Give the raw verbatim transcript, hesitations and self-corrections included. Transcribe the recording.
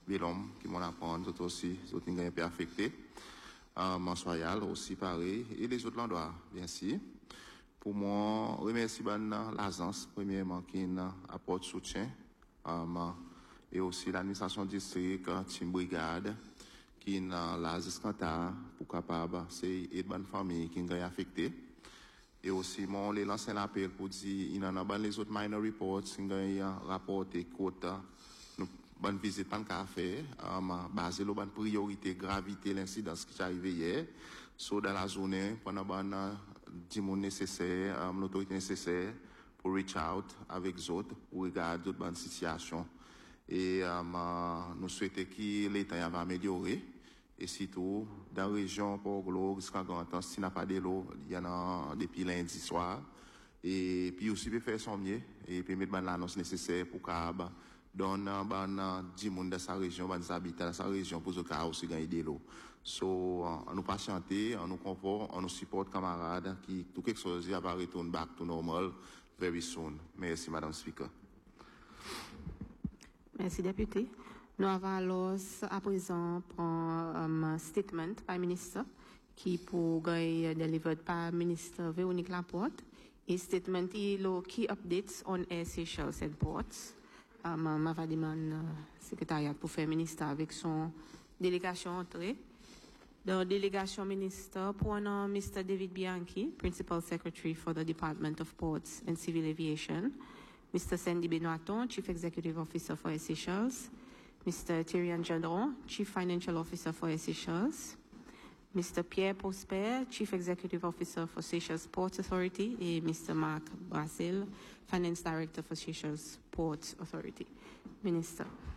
Bellum qui m'ont apprendre, d'autres aussi, d'autres qui ont été affectés. Euh, Mansoyal aussi pareil, et les autres endroits, bien sûr. Pour moi, remercie l'agence, premièrement, qui apporte soutien, euh, et aussi l'administration district, team brigade, qui n'a l'Azis Kanta, pour capable, c'est une bonne famille qui est affectée. Et aussi, moi, les lancé l'appel pour dire, il y en a les autres minor reports, qui ont rapporté quota, nous, bonne visite, pas de café, euh, basé sur bonne priorité, gravité, l'incidence qui est arrivé hier. So, dans la journée, pendant bonne, dix minutes nécessaires, euh, l'autorité nécessaire pour reach out avec les autres, pour regarder d'autres bonnes situations. Et, euh, nous souhaitons que l'État va améliorer. Et surtout, dans la région, pour Glo, s'il n'y a pas de l'eau, il y en a depuis lundi soir. Et puis aussi, peut faire son mieux, et puis mettre l'annonce nécessaire pour qu'il donne dix personnes de sa région, des habitants de sa région, pour que aussi gagner de l'eau. So, on nous patienter, on nous confort, on nous supporte camarades, qui, tout quelque chose, va retourner back to normal very soon. Merci, Madame Speaker. Merci, député. Nous avons alors à présent un statement par ministre qui pour delivered par ministre Véronique Laporte. Et statement est le key updates on Air Seychelles and Ports. Um, ma va demander secrétariat pour faire ministre avec son délégation entrée. The délégation ministre pour un Mister David Bianchi, Principal Secretary for the Department of Ports and Civil Aviation. Mister Sandy Benoiton, Chief Executive Officer for Air Seychelles. Mister Thierry Gendron, Chief Financial Officer for Air Seychelles. Mister Pierre Prosper, Chief Executive Officer for Seychelles Ports Authority, et Mister Marc Brasil, Finance Director for Seychelles Ports Authority. Minister.